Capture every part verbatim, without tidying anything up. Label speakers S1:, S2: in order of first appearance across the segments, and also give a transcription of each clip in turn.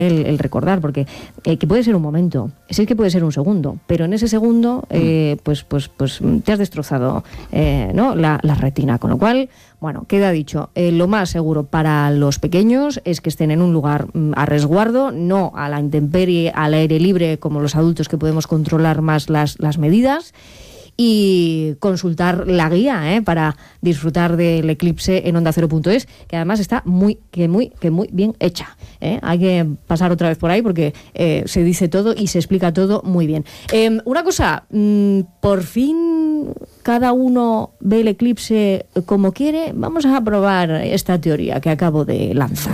S1: El, el recordar, porque eh, que puede ser un momento, sí que puede ser un segundo, pero en ese segundo eh, pues, pues, pues te has destrozado eh, ¿no? la, la retina, con lo cual, bueno, queda dicho, eh, lo más seguro para los pequeños es que estén en un lugar mm, a resguardo, no a la intemperie, al aire libre, como los adultos que podemos controlar más las, las medidas, y consultar la guía ¿eh? para disfrutar del eclipse en onda cero punto es, que además está muy, que muy, que muy bien hecha. ¿eh? Hay que pasar otra vez por ahí porque eh, se dice todo y se explica todo muy bien. Eh, una cosa, mmm, por fin cada uno ve el eclipse como quiere. Vamos a probar esta teoría que acabo de lanzar.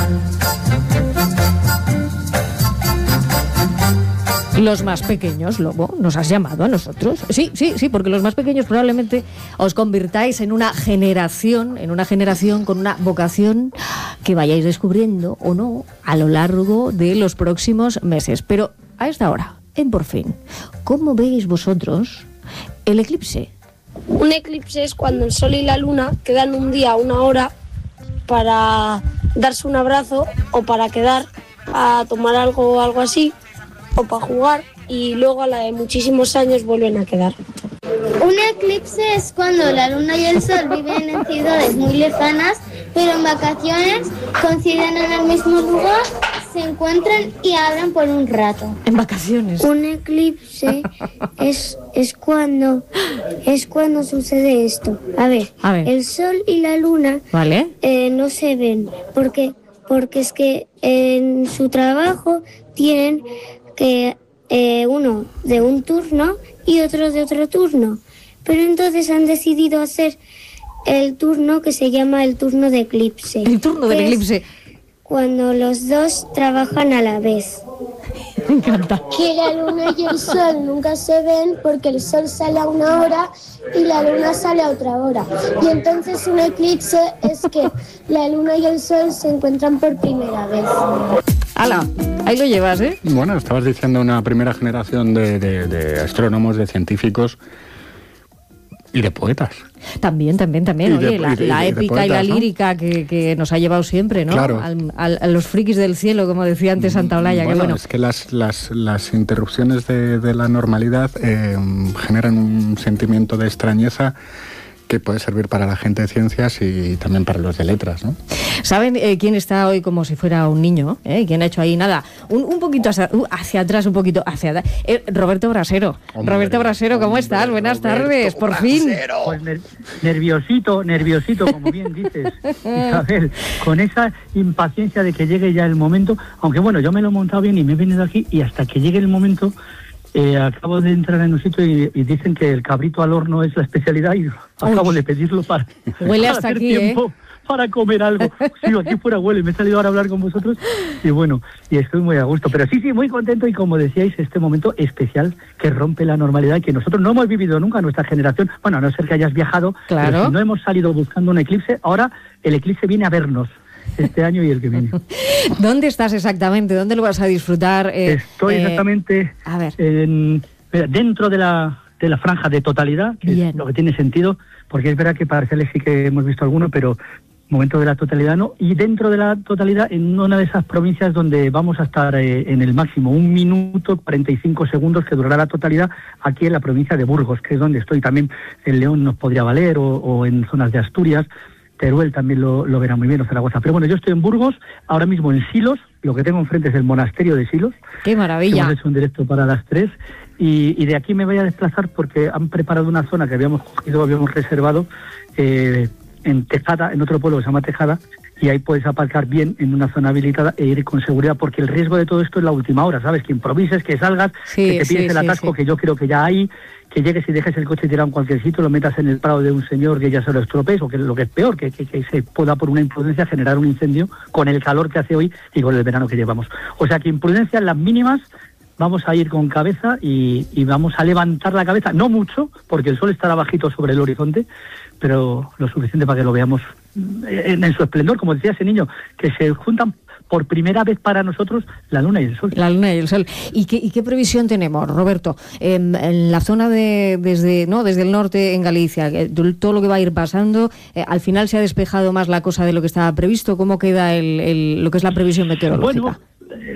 S1: Los más pequeños, Lobo, ¿nos has llamado a nosotros? Sí, sí, sí, porque los más pequeños probablemente os convirtáis en una generación, en una generación con una vocación que vayáis descubriendo o no a lo largo de los próximos meses. Pero a esta hora, en Por Fin, ¿cómo veis vosotros el eclipse?
S2: Un eclipse es cuando el sol y la luna quedan un día, una hora, para darse un abrazo o para quedar a tomar algo o algo así, o para jugar, y luego a la de muchísimos años vuelven a quedar.
S3: Un eclipse es cuando la luna y el sol viven en ciudades muy lejanas, pero en vacaciones coinciden en el mismo lugar, se encuentran y hablan por un rato.
S1: En vacaciones.
S4: Un eclipse es, es cuando es cuando sucede esto. A ver,
S1: a ver.
S4: El sol y la luna
S1: ¿Vale?
S4: eh, no se ven porque, porque es que en su trabajo tienen que eh, uno de un turno y otro de otro turno. Pero entonces han decidido hacer el turno que se llama el turno de eclipse.
S1: El turno del eclipse.
S4: Cuando los dos trabajan a la vez.
S1: Me encanta.
S2: Que la luna y el sol nunca se ven porque el sol sale a una hora y la luna sale a otra hora. Y entonces un eclipse es que la luna y el sol se encuentran por primera vez.
S1: ¡Hala! Ahí lo llevas, ¿eh?
S5: Bueno, estabas diciendo una primera generación de, de, de astrónomos, de científicos y de poetas.
S1: También, también, también.
S5: Y
S1: Oye,
S5: de,
S1: la,
S5: y de,
S1: la
S5: y de
S1: épica
S5: poetas,
S1: y la
S5: ¿no?
S1: lírica que, que nos ha llevado siempre, ¿no?
S5: Claro.
S1: Al, al, a los frikis del cielo, como decía antes Santa Olaya.
S5: Bueno,
S1: que bueno.
S5: es que las, las, las interrupciones de, de la normalidad eh, generan un sentimiento de extrañeza que puede servir para la gente de ciencias y también para los de letras, ¿no?
S1: ¿Saben eh, quién está hoy como si fuera un niño? ¿Eh? ¿Quién ha hecho ahí nada? Un, un poquito hacia, uh, hacia atrás, un poquito hacia atrás. Eh, Roberto Brasero.
S6: Hombre,
S1: Roberto Brasero, ¿cómo
S6: hombre,
S1: estás? Buenas
S6: Roberto
S1: tardes, por
S6: Brasero.
S1: fin.
S6: Pues ner- nerviosito, nerviosito, como bien dices, Isabel, con esa impaciencia de que llegue ya el momento, aunque bueno, yo me lo he montado bien y me he venido aquí y hasta que llegue el momento... Eh, acabo de entrar en un sitio y, y dicen que el cabrito al horno es la especialidad y acabo Uy. de pedirlo para,
S1: huele
S6: para
S1: hasta
S6: hacer
S1: aquí,
S6: tiempo
S1: ¿eh?
S6: para comer algo. Sí, aquí fuera huele, me he salido ahora a hablar con vosotros y bueno, y estoy muy a gusto. Pero sí, sí, muy contento y como decíais, este momento especial que rompe la normalidad y que nosotros no hemos vivido nunca, nuestra generación, bueno, a no ser que hayas viajado,
S1: claro.
S6: Pero si no hemos salido buscando un eclipse, ahora el eclipse viene a vernos. Este año y el que viene.
S1: ¿Dónde estás exactamente? ¿Dónde lo vas a disfrutar? Eh,
S6: Estoy
S1: eh,
S6: exactamente
S1: a ver.
S6: En, dentro de la, de la franja de totalidad, que Bien. es lo que tiene sentido, porque es verdad que parciales sí que hemos visto alguno, pero momento de la totalidad no. Y dentro de la totalidad, en una de esas provincias donde vamos a estar eh, en el máximo, un minuto, cuarenta y cinco segundos que durará la totalidad, aquí en la provincia de Burgos, que es donde estoy. También en León nos podría valer, o, o en zonas de Asturias. Teruel también lo, lo verá muy bien, o Zaragoza. Pero bueno, yo estoy en Burgos, ahora mismo en Silos, lo que tengo enfrente es el monasterio de Silos.
S1: ¡Qué maravilla!
S6: Hemos hecho un directo para las tres, y, y de aquí me voy a desplazar porque han preparado una zona que habíamos cogido, habíamos reservado eh, en Tejada, en otro pueblo que se llama Tejada, y ahí puedes aparcar bien en una zona habilitada e ir con seguridad, porque el riesgo de todo esto es la última hora, ¿sabes? Que improvises, que salgas, sí, que te pilles sí, el atasco, sí, sí. que yo creo que ya hay, que llegues y dejes el coche tirado en cualquier sitio, lo metas en el prado de un señor que ya se lo estropees, o que lo que es peor, que, que, que se pueda por una imprudencia generar un incendio con el calor que hace hoy y con el verano que llevamos. O sea que imprudencia en las mínimas, vamos a ir con cabeza y, y vamos a levantar la cabeza, no mucho, porque el sol estará bajito sobre el horizonte, pero lo suficiente para que lo veamos en, en su esplendor, como decía ese niño, que se juntan por primera vez para nosotros la luna y el sol.
S1: La luna y el sol. ¿Y qué, y qué previsión tenemos, Roberto? Eh, en la zona de desde no desde el norte en Galicia, eh, todo lo que va a ir pasando, eh, al final se ha despejado más la cosa de lo que estaba previsto. ¿Cómo queda el, el, lo que es la previsión meteorológica?
S6: Bueno,